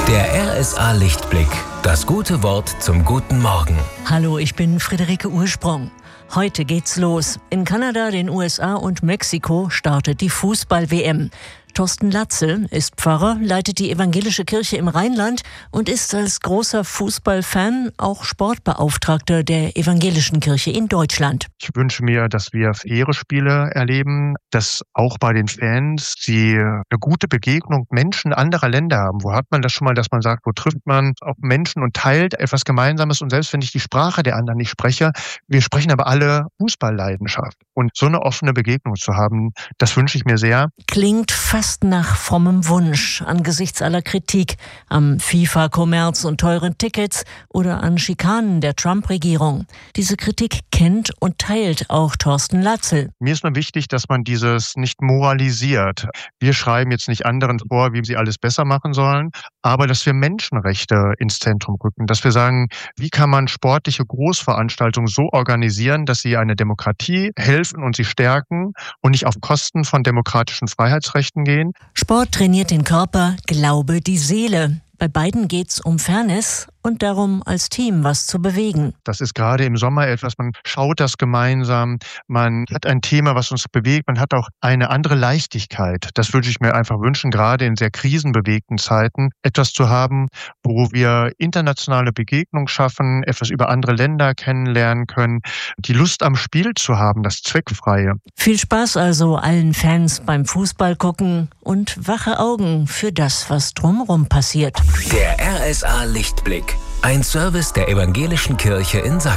Der RSA Lichtblick. Das gute Wort zum guten Morgen. Hallo, ich bin Friederike Ursprung. Heute geht's los. In Kanada, den USA und Mexiko startet die Fußball-WM. Thorsten Latzel ist Pfarrer, leitet die evangelische Kirche im Rheinland und ist als großer Fußballfan auch Sportbeauftragter der evangelischen Kirche in Deutschland. Ich wünsche mir, dass wir faire Spiele erleben, dass auch bei den Fans sie eine gute Begegnung Menschen anderer Länder haben. Wo hat man das schon mal, dass man sagt, wo trifft man auf Menschen und teilt etwas Gemeinsames? Und selbst wenn ich die Sprache der anderen nicht spreche, wir sprechen aber alle Fußballleidenschaft. Und so eine offene Begegnung zu haben, das wünsche ich mir sehr. Klingt fast nach frommem Wunsch angesichts aller Kritik am FIFA-Kommerz und teuren Tickets oder an Schikanen der Trump-Regierung. Diese Kritik kennt und teilt auch Thorsten Latzel. Mir ist nur wichtig, dass man dieses nicht moralisiert. Wir schreiben jetzt nicht anderen vor, wie sie alles besser machen sollen, aber dass wir Menschenrechte ins Zentrum rücken, dass wir sagen, wie kann man sportliche Großveranstaltungen so organisieren, dass sie eine Demokratie helfen und sie stärken und nicht auf Kosten von demokratischen Freiheitsrechten gehen. Sport trainiert den Körper, Glaube die Seele. Bei beiden geht's um Fairness und darum, als Team was zu bewegen. Das ist gerade im Sommer etwas, man schaut das gemeinsam, man hat ein Thema, was uns bewegt, man hat auch eine andere Leichtigkeit. Das würde ich mir einfach wünschen, gerade in sehr krisenbewegten Zeiten, etwas zu haben, wo wir internationale Begegnungen schaffen, etwas über andere Länder kennenlernen können, die Lust am Spiel zu haben, das Zweckfreie. Viel Spaß also allen Fans beim Fußball gucken und wache Augen für das, was drumherum passiert. Der RSA Lichtblick. Ein Service der evangelischen Kirche in Sachsen.